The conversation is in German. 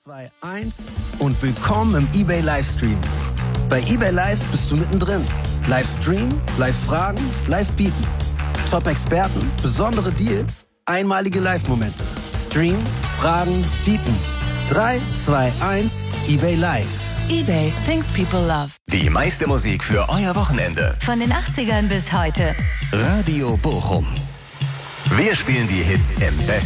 2, 1 und willkommen im eBay Livestream. Bei eBay Live bist du mittendrin. Livestream, Live-Fragen, Live-Bieten. Top-Experten, besondere Deals, einmalige Live-Momente. Stream, Fragen, Bieten. 3, 2, 1, eBay Live. eBay, things people love. Die meiste Musik für euer Wochenende. Von den 80ern bis heute. Radio Bochum. Wir spielen die Hits im Besten.